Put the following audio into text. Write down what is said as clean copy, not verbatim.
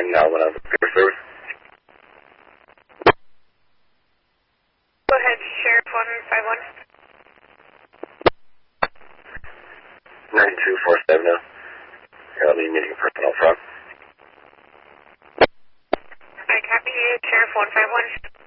in when I was at service. Go ahead, Sheriff 151. 9247 now. I'll be meeting a person out front. I copy you, Sheriff 151.